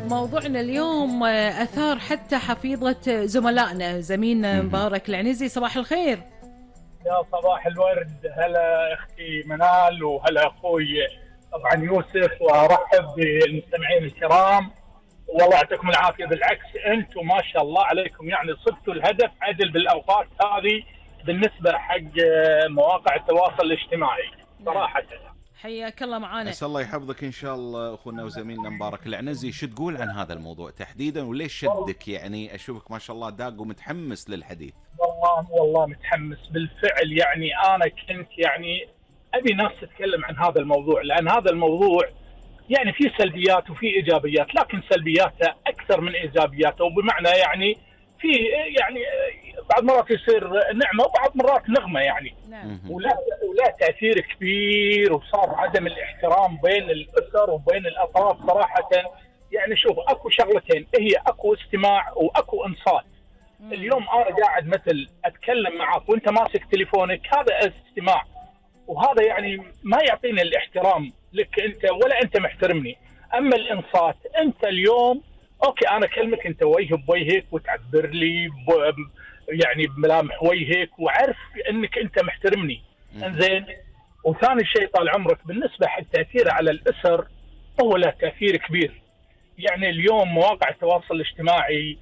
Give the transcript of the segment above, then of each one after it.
موضوعنا اليوم أثار حتى حفيظة زملائنا. زميلنا مبارك العنزي، صباح الخير. يا صباح الورد، هلا اختي منال وهلا اخوي طبعا يوسف، وارحب بالمستمعين الكرام. والله يعطيكم العافيه، بالعكس انتم ما شاء الله عليكم يعني صدتوا الهدف عدل بالاوقات هذه بالنسبه حق مواقع التواصل الاجتماعي صراحه. حياك الله معانا. عسى الله يحفظك ان شاء الله اخونا وزميلنا مبارك العنزي. شو تقول عن هذا الموضوع تحديدا وليش شدك؟ يعني اشوفك ما شاء الله داق ومتحمس للحديث. والله متحمس بالفعل. يعني انا كنت يعني ابي ناس تتكلم عن هذا الموضوع، لان هذا الموضوع يعني في سلبيات وفي ايجابيات، لكن سلبياته اكثر من ايجابياته، وبمعنى يعني في يعني بعض مرات يصير نعمه وبعض مرات نغمه يعني. نعم. ولا تاثير كبير، وصار عدم الاحترام بين الاسر وبين الاطراف صراحه. يعني شوف، اكو شغلتين، هي اكو استماع واكو انصات. اليوم انا قاعد مثل اتكلم معك وانت ماسك تليفونك، هذا استماع، وهذا يعني ما يعطيني الاحترام لك انت ولا انت محترمني. اما الانصات، انت اليوم اوكي انا اكلمك انت وجه بوجهك وتعبر لي يعني بملامح وجهك، وعرف انك انت محترمني. انزين. وثاني شيء طال عمرك، بالنسبه حق تاثيره على الاسر، هو له تاثير كبير. يعني اليوم مواقع التواصل الاجتماعي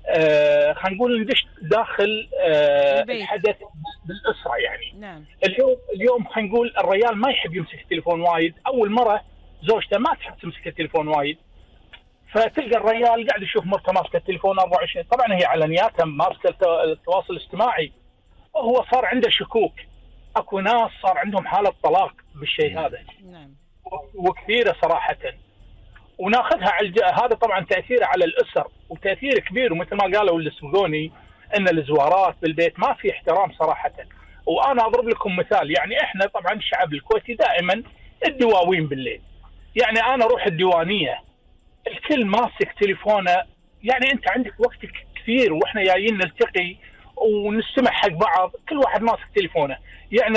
خلينا نقول ندش داخل الحدث بالاسره يعني. نعم. اليوم خلينا نقول الرجال ما يحب يمسك التليفون وايد، اول مره زوجته ما تحب تمسك التليفون وايد، فتلقى الرجال قاعد يشوف مرته ماسكه التليفون 24. طبعا هي على نياتها ماسكه التواصل الاجتماعي، وهو صار عنده شكوك. اكو ناس صار عندهم حاله طلاق بالشيء هذا. نعم. وكثيره صراحه. وناخذها على هذا طبعا تاثيره على الاسر وتاثير كبير. ومثل ما قالوا اللي سبقوني ان الزوارات بالبيت ما في احترام صراحه. وانا اضرب لكم مثال، يعني احنا طبعا الشعب الكويتي دائما الدواوين بالليل. يعني انا اروح الديوانيه الكل ماسك تليفونه، يعني انت عندك وقتك كثير واحنا جايين نلتقي ونستمع حق بعض، كل واحد ماسك تليفونه. يعني